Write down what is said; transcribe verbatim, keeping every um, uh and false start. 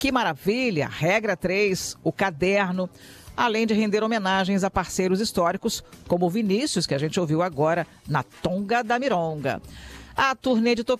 Que Maravilha, Regra três, O Caderno, além de render homenagens a parceiros históricos, como o Vinícius, que a gente ouviu agora na Tonga da Mironga. A turnê de